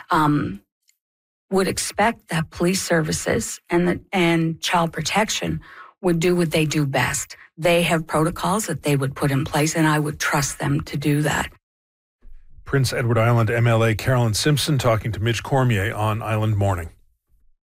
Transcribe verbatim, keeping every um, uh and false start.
um, would expect that police services and the, and child protection would do what they do best. They have protocols that they would put in place, and I would trust them to do that. Prince Edward Island M L A Carolyn Simpson talking to Mitch Cormier on Island Morning.